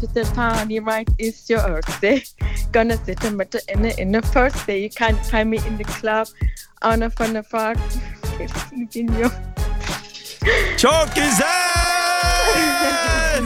to the party right, it's your birthday. Gonna sit and better in the first day. You can't find me in the club. On a fun park. Bilmiyorum. Çok güzel.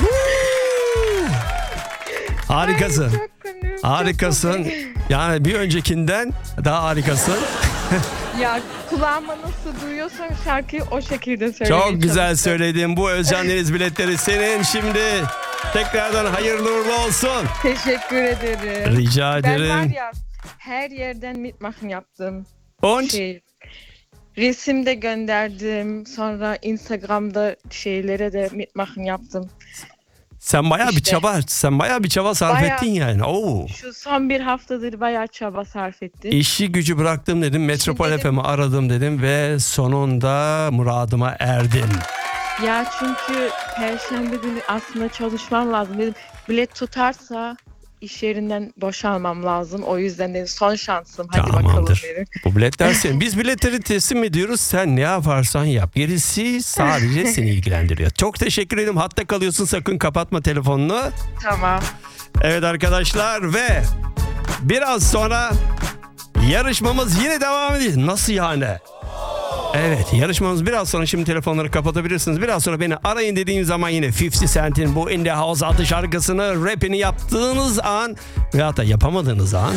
Harikasın. Ay, çok komik, Harikasın. çok komik. Yani bir öncekinden daha harikasın. Ya kulağıma nasıl duyuyorsan şarkıyı o şekilde söylemeye Çok güzel çalıştım. söyledin. Bu Özcan Deniz biletleri senin. Şimdi tekrardan hayırlı uğurlu olsun. Teşekkür ederim. Rica Ben var ederim. ya her yerden mitmachen yaptım. Und? Resim de gönderdim. Sonra Instagram'da şeylere de mitmachen yaptım. Sen bayağı bir çaba sarf Bayağı. ettin yani. Oo. Şu son bir haftadır bayağı çaba sarf ettim. İşi gücü bıraktım dedim. Metropol dedim- FM'i aradım dedim ve sonunda muradıma erdim. Ya çünkü Perşembe günü aslında çalışmam lazım. Dedim bilet tutarsa iş yerinden boşalmam lazım. O yüzden dedim son şansım. Hadi bakalım Tamamdır. dedim. Bu biletler senin. Biz biletleri teslim ediyoruz. Sen ne yaparsan yap. Gerisi sadece seni ilgilendiriyor. Çok teşekkür ederim. Hatta kalıyorsun, sakın kapatma telefonunu. Tamam. Evet arkadaşlar, ve biraz sonra yarışmamız yine devam ediyor. Nasıl yani? Evet, yarışmamız biraz sonra. Şimdi telefonları kapatabilirsiniz. Biraz sonra beni arayın dediğim zaman yine 50 Cent'in bu In The House adlı şarkısını, rapini yaptığınız an veyahut da yapamadığınız an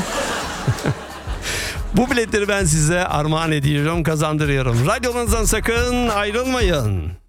bu biletleri ben size armağan ediyorum, kazandırıyorum. Radyolarınızdan sakın ayrılmayın.